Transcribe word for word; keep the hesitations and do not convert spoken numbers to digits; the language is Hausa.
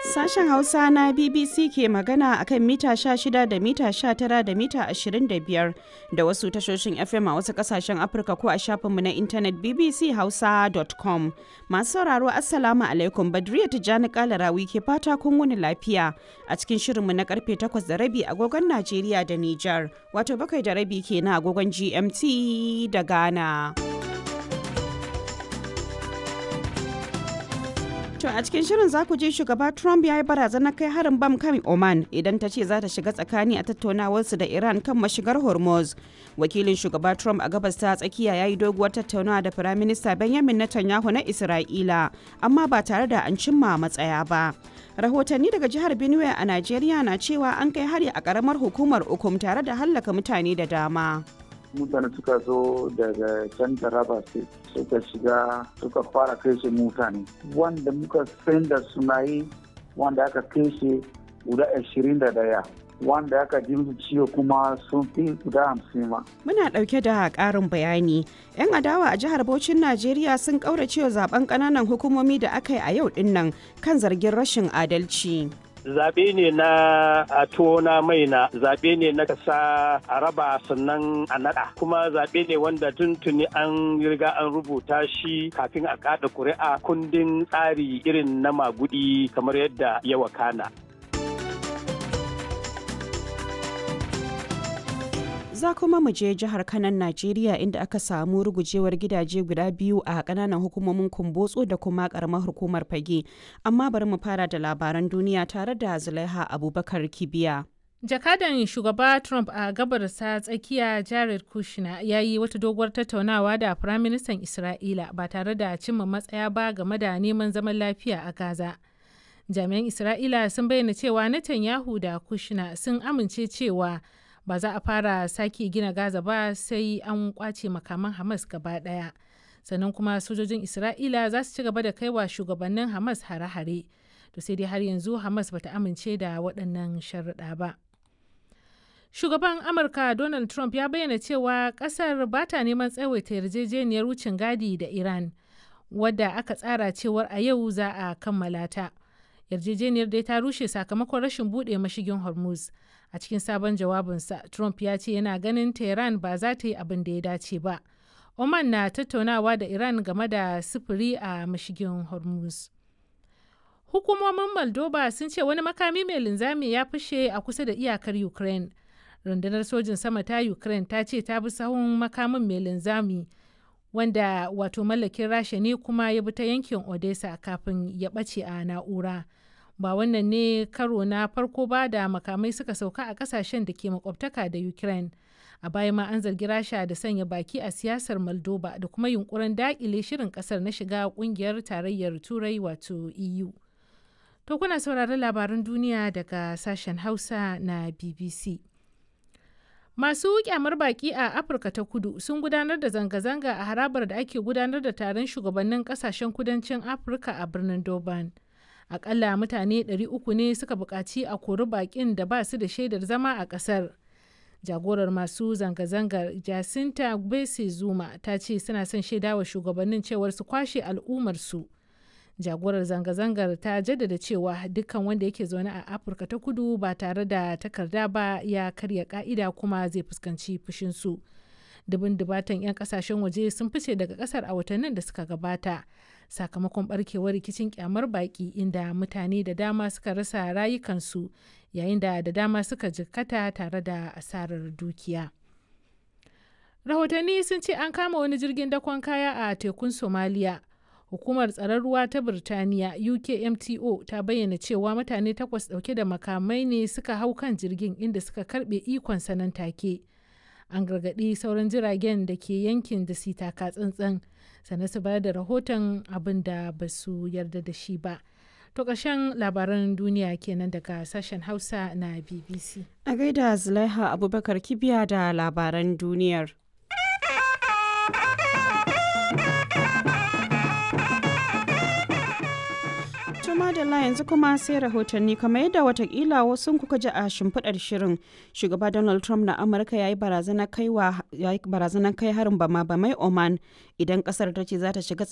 Sashen Hausa na B B C ke magana a kan mita sha shida da mita sha tara da mita ashirin da biyar da wasu tashoshin F M a wasu kasashen Afirka ko a shafinmu na intanet b b c hausa dot com. Masu sauraro Assalamu alaikum, Badriya Tijjani Kalarawi ke fata kun wuni lafiya a cikin shirinmu na karfe takwas da rabi agogon Najeriya da Nijar, wato bakwai da rabi kenan agogon G M T da Ghana. To a cikin shirin za ku ji shugaba Trump ya yi barazanar kai harin bam kan Oman idan ta ce za ta shiga tsakani a tattaunawarsu da Iran kan mashigar Hormuz. Wakilin shugaba Trump a gabas ta tsakiya ya yi doguwar tattaunawa da Firaminista Benjamin Netanyahu na Isra'ila, amma ba tare da an cimma matsaya ba. Rahotanni daga jihar Benue a Najeriya na cewa an kai hari a karamar hukumar Ukum tare da hallaka mutane da dama. Mutane suka zo daga can Taraba State suka shiga suka fara kashe mutane wanda muka san da suna yi, wanda aka kashe guda ashirin da daya, wanda aka ji musu ciwo kuma sun fi guda hamsin ma. Muna ɗauke da ƙarin bayani. 'Yan adawa a jihar Bauchin Najeriya sun ƙauracewa zaben ƙananan hukumomi da aka yi a yau ɗin nan kan zargin rashin adalci. Zaɓe ne na a tona mai na zaɓe ne na kasa a raba sannan a naɗa, kuma zaɓe ne wanda tuntuni an riga an rubuta shi kafin a kaɗa ƙuri'a kundin tsari irin na magudi kamar yadda ya wakana. Za kuma mu je jihar Kanan Najeriya inda aka samu rugujewar gidaje guda biyu a kananan hukumomin Kumbotso da kuma karamar hukumar Fage. Amma bari mu fara da labaran duniya tare da Zulaiha Abubakar Kibiya. Jakadan shugaba Trump a gabarsa tsakiya Jared Kushner ya yi wata doguwar tattaunawa da Firaministan Isra'ila ba tare da cimma matsaya ba game da neman zaman lafiya a Gaza. Jami'an Isra'ila sun bayyana cewa Netanyahu da Kushner sun amince cewa ba za a fara sake gina Gaza ba sai an kwace makaman Hamas gaba daya. Sannan kuma sojojin Isra'ila za su ci gaba da kaiwa shugabannin Hamas hare-hare. To sai dai har yanzu Hamas bata amince da waɗannan sharuɗa ba. Shugaban Amurka Donald Trump ya bayyana cewa ƙasar ba ta neman tsawaita yarjejeniyar wucin gadi da Iran, wadda aka tsara cewar a yau za a kammala ta. Yarjejeniyar dai ta rushe sakamakon rashin buɗe mashigin Hormuz. A cikin sabon jawabinsa, Trump ya ce yana ganin Tehran ba za ta yi abin da ya dace ba. Oman na tattaunawa da Iran game da sufuri a mashigin Hormuz. Hukumomin Moldova sun ce wani makami mai linzami ya fashe a kusa da iyakar Ukraine. Rundunar sojin sama ta Ukraine ta ce ta bi sahun makamin mai linzami wanda wato mallakin Rasha ne kuma ya bi ta yankin Odessa kafin ya ɓace a na'ura. Ba wannan ne karo na farko ba da makamai suka sauka a kasashen da ke makwabtaka da Ukraine. A baya ma an zargi Rasha da sanya baki a siyasar Moldova da kuma yunkurin dakile shirin kasar na shiga kungiyar tarayyar Turai wato E U. To kuna sauraron labaran duniya daga sashen Hausa na B B C. Masu kyamar baki a Afirka ta Kudu sun gudanar da zanga-zanga a harabar da ake gudanar da taron shugabannin kasashen kudancin Afirka a birnin Durban. Akalla mutane ɗari uku ne suka buƙaci a kori baƙin da ba su da shaidar zama a ƙasar. Jagorar masu zanga-zangar Jacinta Gbese Zuma ta ce suna son shaidawa shugabannin cewar su kwashe al'ummarsu. Jagorar zanga-zangar ta jaddada cewa dukkan wanda yake zaune a Afirka ta Kudu ba tare da takarda ba ya karya ka'ida kuma zai fuskanci fushinsu. Dubin dubatan 'yan kasashen waje sun fice daga ƙasar a watannin da suka gabata. Sakamakon barkewar rikicin kyamar baki inda mutane da dama suka rasa rayukansu yayin da da dama suka jikkata tare da asarar dukiya. Rahotanni sun ce an kama wani jirgin dakon kaya a tekun Somalia. Hukumar tsaron ruwa ta Birtaniya U K M T O ta bayyana cewa mutane takwas dauke da makamai ne suka hau kan jirgin inda suka karbe ikon sanan take. An gargaɗi sauran jiragen da ke yankin da su taka tsantsan sannan su bayar da rahoton abin da ba su yarda da shi ba. To ƙarshen labaran duniya kenan daga sashen Hausa na B B C. A gaida Zulaiha Abubakar Kibiya da labaran duniyar. Madalla yanzu kuma sai rahotanni kamar yadda watakila wasu kuka ji a shimfiɗar shirin. Shugaba Donald Trump na Amurka ya yi barazanar kai harin bama bamai Oman idan kasar ta ce za ta shiga